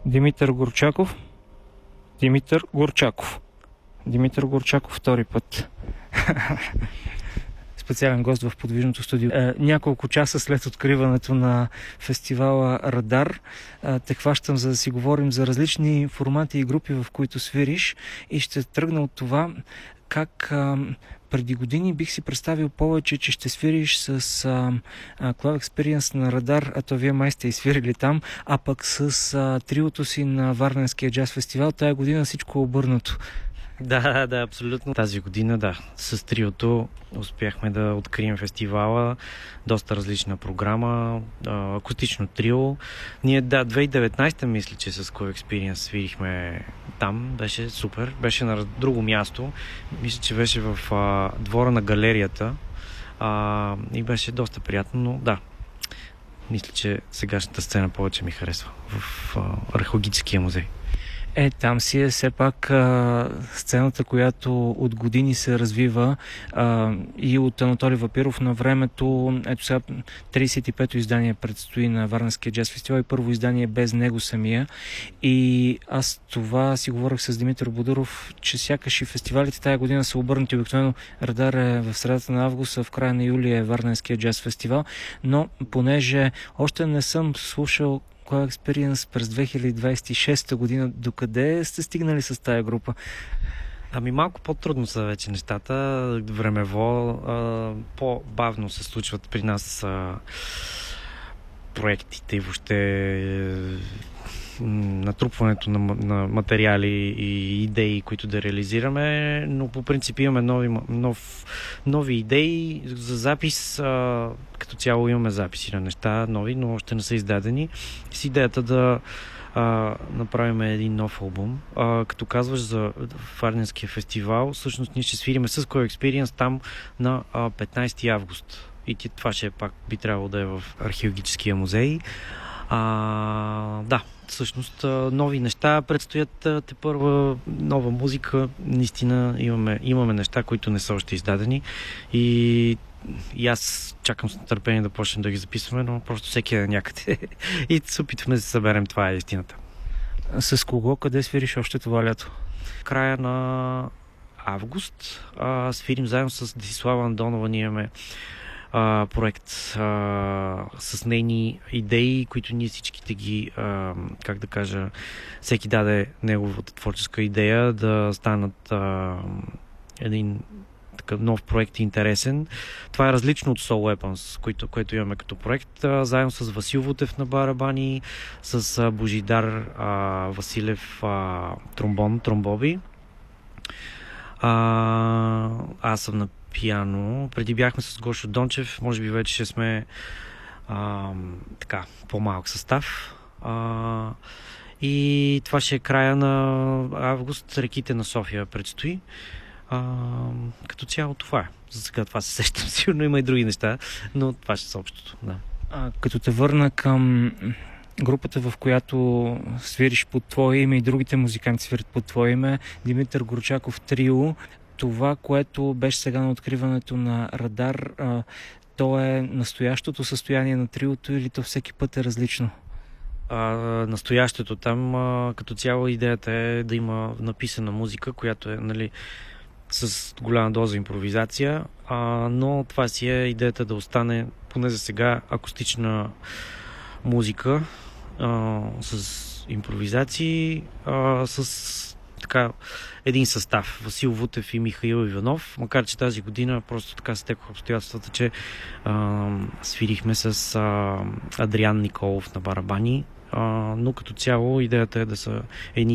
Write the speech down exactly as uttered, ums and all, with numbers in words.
Димитър Горчаков. Димитър Горчаков. Димитър Горчаков втори път. Специален гост в Подвижното студио. Е, няколко часа след откриването на фестивала Радар е, те хващам, за да си говорим за различни формати и групи, в които свириш, и ще тръгна от това как а, преди години бих си представил повече, че ще свириш с а, а, Club Experience на Радар, а то вие май сте и свирили там, а пък с а, триото си на Варненския джаз фестивал. Тая година всичко е обърнато. Да, да, абсолютно. Тази година, да, с триото успяхме да открием фестивала. Доста различна програма, акустично трио. Ние, да, две хиляди и деветнадесета мисля, че с Club Experience свирихме там. Беше супер. Беше на друго място. Мисля, че беше в а, двора на галерията. А, и беше доста приятно, но да. Мисля, че сегашната сцена повече ми харесва в а, Археологическия музей. Е, там си е все пак а, сцената, която от години се развива а, и от Анатолий Вапиров на времето. Ето сега тридесет и пето издание предстои на Варненския джаз фестивал и първо издание без него самия. И аз това си говорих с Димитър Бодуров, че сякаш и фестивалите тая година са обърнати. Обикновено Радар е в средата на август, а в края на юли е Варненския джаз фестивал. Но понеже още не съм слушал Club Experience през две хиляди двадесет и шеста година, докъде сте стигнали с тая група? Ами малко по-трудно са вече нещата. Времево а, по-бавно се случват при нас а, проектите и въобще натрупването на, на материали и идеи, които да реализираме, но по принцип имаме нови, нов, нови идеи за запис. А, като цяло имаме записи на неща нови, но още не са издадени. С идеята да а, направим един нов албум. А, като казваш за Варненския фестивал, всъщност ние ще свириме с Club Experience там на а, петнадесети август. И това ще пак би трябвало да е в Археологическия музей. А, да, всъщност нови неща предстоят, те първа нова музика. Наистина имаме, имаме неща, които не са още издадени и, и аз чакам с нетърпение да почнем да ги записваме, но просто всеки е някъде и се опитваме да се съберем. Това е истината. С кого, къде свириш още това лято? Края на август а, свирим заедно с Десислава Андонова. Ние имаме Uh, проект uh, с нейни идеи, които ние всичките ги, uh, как да кажа, всеки даде неговата творческа идея да станат uh, един такъв нов проект интересен. Това е различно от Soul Weapons, което, което имаме като проект. Uh, заедно с Васил Вутев на барабани, с uh, Божидар uh, Василев uh, тромбон, тромбоби. Uh, аз съм на пиано. Преди бяхме с Гошо Дончев, може би вече ще сме а, така, по-малък състав. А, и това ще е края на август. Реките на София предстои. А, като цяло това е. За сега това се сещам. Сигурно има и други неща, но това ще са общото. Да. А, като те върна към групата, в която свириш под твое име и другите музиканти свирят под твое име, Димитър Горчаков трио, това, което беше сега на откриването на Радар, а, то е настоящото състояние на триото или то всеки път е различно? А, настоящето там, а, като цяло идеята е да има написана музика, която е, нали, с голяма доза импровизация, а, но това си е идеята да остане поне за сега акустична музика а, с импровизации, а, с така един състав. Васил Вутев и Михаил Иванов, макар че тази година просто така стекоха обстоятелствата, че а, свирихме с а, Адриан Николов на барабани, а, но като цяло идеята е да са едни